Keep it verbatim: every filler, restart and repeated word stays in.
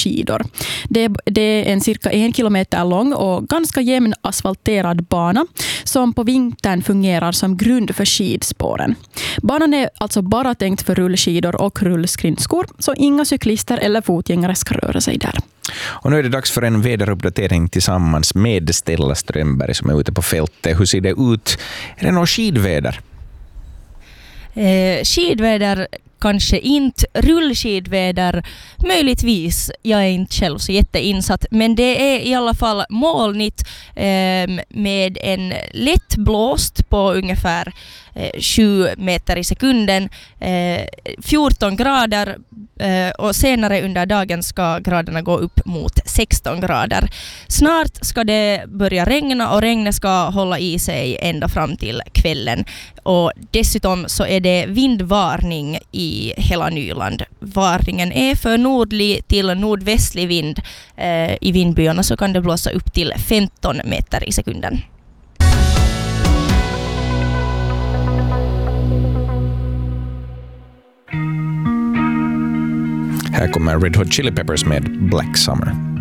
rullskidor. Det, det är en cirka en kilometer lång och ganska jämn asfalterad bana som på vintern fungerar som grund för skidspåren. Banan är alltså bara tänkt för rullskidor och rullskridskor, så inga cyklister eller fotgängare ska röra sig där. Och nu är det dags för en väderuppdatering tillsammans med Stella Strömberg som är ute på fältet. Hur ser det ut? Är det något skidväder? Eh, skidväder kanske inte, rullskidväder möjligtvis. Jag är inte själv så jätteinsatt, men det är i alla fall molnigt eh, med en lätt blåst på ungefär eh, sju meter i sekunden, eh, fjorton grader eh, och senare under dagen ska graderna gå upp mot sexton grader. Snart ska det börja regna och regnet ska hålla i sig ända fram till kvällen. Och dessutom så är det vindvarning i hela Nyland. Varningen är för nordlig till nordvästlig vind. Eh, I vindbyarna så kan det blåsa upp till femton meter i sekunden. Här kommer Red Hot Chili Peppers med Black Summer.